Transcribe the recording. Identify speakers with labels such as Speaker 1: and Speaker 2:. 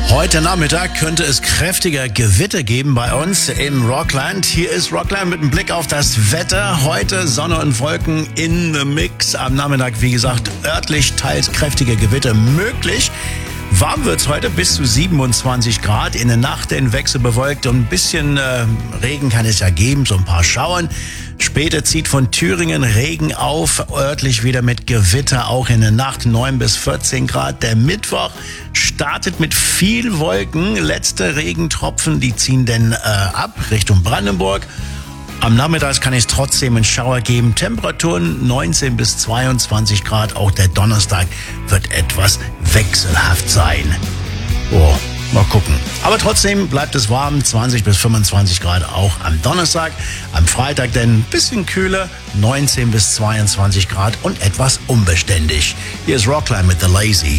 Speaker 1: Heute Nachmittag könnte es kräftiger Gewitter geben bei uns im Rockland. Hier ist Rockland mit einem Blick auf das Wetter. Heute Sonne und Wolken in the Mix. Am Nachmittag, wie gesagt, örtlich teils kräftige Gewitter möglich. Warm wird's heute bis zu 27 Grad. In der Nacht in wechselbewölkt und ein bisschen Regen kann es ja geben, so ein paar Schauern. Später zieht von Thüringen Regen auf, örtlich wieder mit Gewitter, auch in der Nacht 9 bis 14 Grad. Der Mittwoch startet mit viel Wolken. Letzte Regentropfen, die ziehen dann ab Richtung Brandenburg. Am Nachmittag kann es trotzdem einen Schauer geben. Temperaturen 19 bis 22 Grad. Auch der Donnerstag wird etwas wechselhaft sein. Oh, mal gucken. Aber trotzdem bleibt es warm. 20 bis 25 Grad auch am Donnerstag. Am Freitag dann ein bisschen kühler. 19 bis 22 Grad und etwas unbeständig. Hier ist Rockland mit The Lazy.